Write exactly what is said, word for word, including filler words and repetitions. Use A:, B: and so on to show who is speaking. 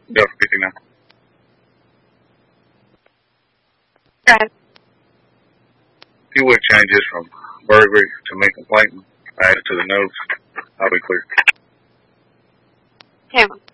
A: Go for fifty-nine.
B: Okay.
A: If you would change this from burglary to make complaint, add it to the notes, I'll be clear.
B: Him.